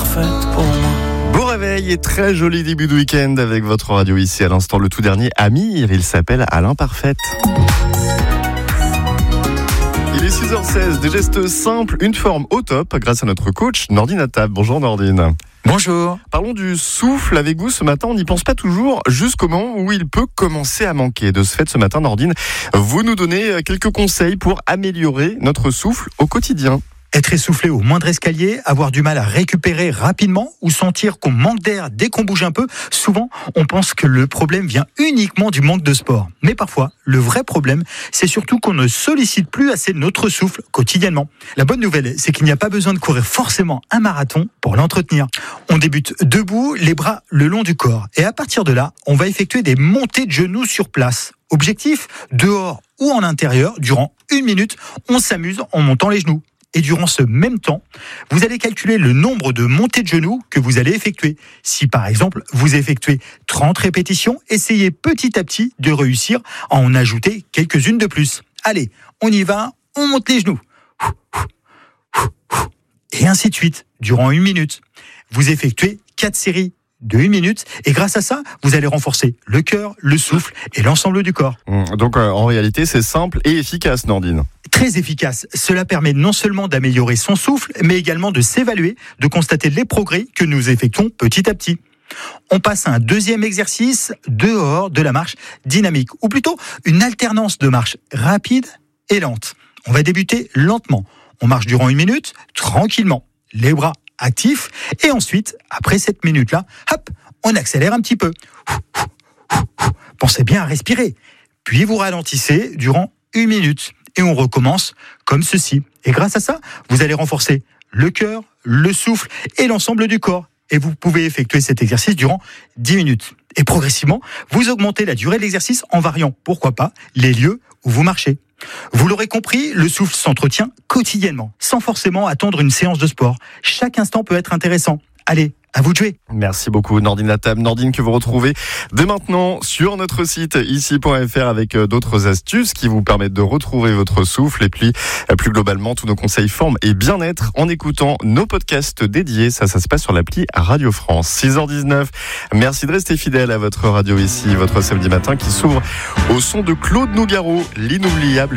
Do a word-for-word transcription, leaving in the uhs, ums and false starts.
parfaite pour moi. Beau réveil et très joli début de week-end avec votre radio ici à l'instant. Le tout dernier Amir, il s'appelle Alain Parfaite. Il est six heures seize, des gestes simples, une forme au top grâce à notre coach Nordine Attab. Bonjour Nordine. Bonjour. Parlons du souffle avec vous ce matin. On n'y pense pas toujours jusqu'au moment où il peut commencer à manquer. De ce fait, ce matin, Nordine, vous nous donnez quelques conseils pour améliorer notre souffle au quotidien. Être essoufflé au moindre escalier, avoir du mal à récupérer rapidement ou sentir qu'on manque d'air dès qu'on bouge un peu, souvent on pense que le problème vient uniquement du manque de sport. Mais parfois, le vrai problème, c'est surtout qu'on ne sollicite plus assez notre souffle quotidiennement. La bonne nouvelle, c'est qu'il n'y a pas besoin de courir forcément un marathon pour l'entretenir. On débute debout, les bras le long du corps. Et à partir de là, on va effectuer des montées de genoux sur place. Objectif, dehors ou en intérieur, durant une minute, on s'amuse en montant les genoux. Et durant ce même temps, vous allez calculer le nombre de montées de genoux que vous allez effectuer. Si par exemple, vous effectuez trente répétitions, essayez petit à petit de réussir à en ajouter quelques-unes de plus. Allez, on y va, on monte les genoux. Et ainsi de suite, durant une minute. Vous effectuez quatre séries de une minute, et grâce à ça, vous allez renforcer le cœur, le souffle et l'ensemble du corps. Donc euh, en réalité, c'est simple et efficace, Nordine. Très efficace. Cela permet non seulement d'améliorer son souffle, mais également de s'évaluer, de constater les progrès que nous effectuons petit à petit. On passe à un deuxième exercice, dehors de la marche dynamique, ou plutôt une alternance de marche rapide et lente. On va débuter lentement. On marche durant une minute, tranquillement, les bras actifs, et ensuite, après cette minute-là, hop, on accélère un petit peu. Pensez bien à respirer. Puis vous ralentissez durant une minute. Et on recommence comme ceci. Et grâce à ça, vous allez renforcer le cœur, le souffle et l'ensemble du corps. Et vous pouvez effectuer cet exercice durant dix minutes. Et progressivement, vous augmentez la durée de l'exercice en variant, pourquoi pas, les lieux où vous marchez. Vous l'aurez compris, le souffle s'entretient quotidiennement, sans forcément attendre une séance de sport. Chaque instant peut être intéressant. Allez, à vous de jouer. Merci beaucoup Nordine Attab. Nordine que vous retrouvez dès maintenant sur notre site ici point f r avec d'autres astuces qui vous permettent de retrouver votre souffle et puis plus globalement tous nos conseils forme et bien-être en écoutant nos podcasts dédiés. Ça, ça se passe sur l'appli Radio France. six heures dix-neuf. Merci de rester fidèle à votre radio ici, votre samedi matin qui s'ouvre au son de Claude Nougaro, l'inoubliable